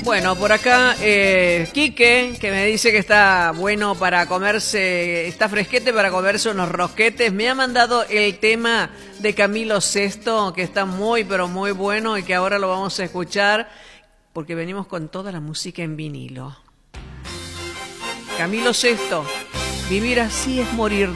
Bueno, por acá Quique, que me dice que está bueno para comerse, está fresquete para comerse unos rosquetes, me ha mandado el tema de Camilo Sesto, que está muy, pero muy bueno y que ahora lo vamos a escuchar porque venimos con toda la música en vinilo. Camilo Sesto, vivir así es morir